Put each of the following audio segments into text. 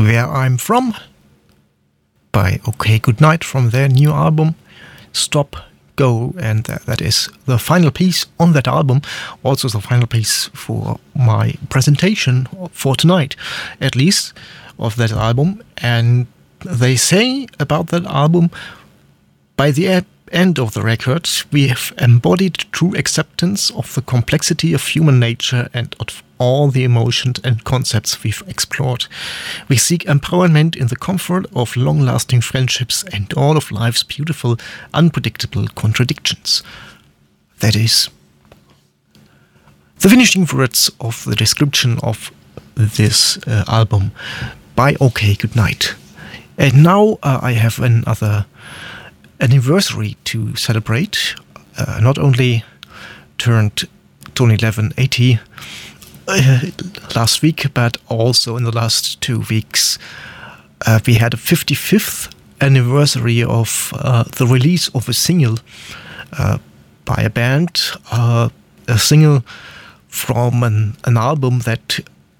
Where I'm From by OK Goodnight from their new album Stop Go, and that is the final piece on that album, also the final piece for my presentation for tonight, at least, of that album. And they say about that album, by the end of the record, we have embodied true acceptance of the complexity of human nature and of all the emotions and concepts we've explored. We seek empowerment in the comfort of long-lasting friendships and all of life's beautiful, unpredictable contradictions. That is the finishing words of the description of this album by OK Goodnight. And now I have another anniversary to celebrate. Not only turned Tony Levin 80 last week, but also in the last 2 weeks we had a 55th anniversary of the release of a single by a band, a single from an album that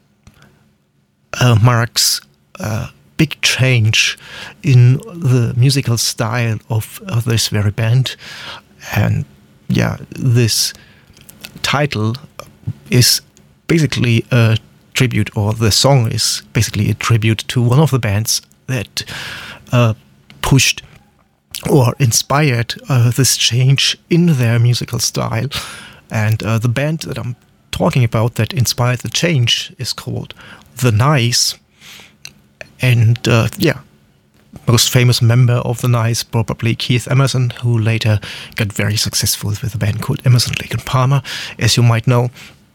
marks big change in the musical style of this very band. And yeah, this title is basically a tribute, or the song is basically a tribute to one of the bands that pushed or inspired this change in their musical style. And the band that I'm talking about that inspired the change is called The Nice. And most famous member of The Nice, probably Keith Emerson, who later got very successful with a band called Emerson, Lake and Palmer, as you might know.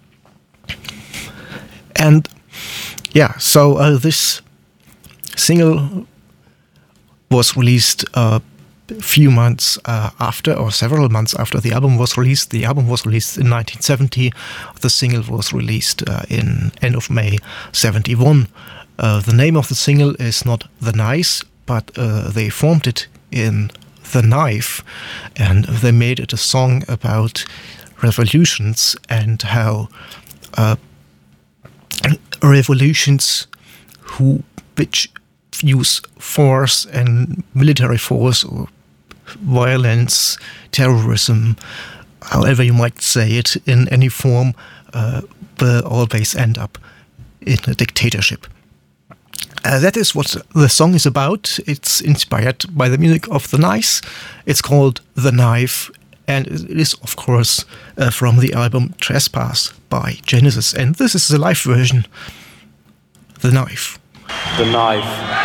And yeah, so this single was released a few months after, or several months after the album was released. The album was released in 1970. The single was released in end of May 71. The name of the single is not The Nice, but they formed it in The Knife, and they made it a song about revolutions and how revolutions which use force and military force or violence, terrorism, however you might say it, in any form, will always end up in a dictatorship. That is what the song is about. It's inspired by the music of The Nice. It's called The Knife, and it is, of course, from the album Trespass by Genesis. And this is the live version, The Knife. The Knife.